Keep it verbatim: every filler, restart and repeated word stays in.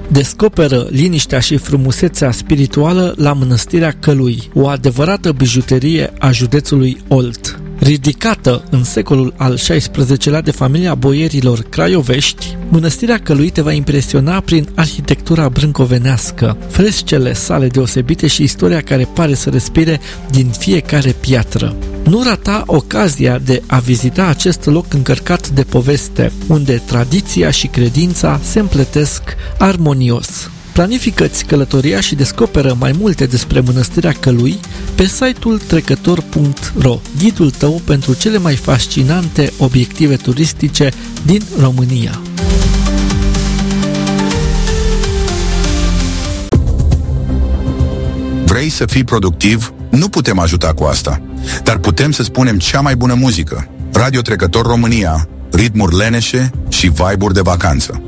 Descoperă liniștea și frumusețea spirituală la Mănăstirea Călui, o adevărată bijuterie a județului Olt. Ridicată în secolul al șaisprezecelea de familia boierilor craiovești, Mănăstirea Călui te va impresiona prin arhitectura brâncovenească, frescele sale deosebite și istoria care pare să respire din fiecare piatră. Nu rata ocazia de a vizita acest loc încărcat de poveste, unde tradiția și credința se împletesc armonios. Planifică-ți călătoria și descoperă mai multe despre Mănăstirea Călui pe site-ul trecător punct ro, ghidul tău pentru cele mai fascinante obiective turistice din România. Vrei să fii productiv? Nu putem ajuta cu asta, dar putem să spunem cea mai bună muzică. Radio Trecător România, ritmuri leneșe și vibe-uri de vacanță.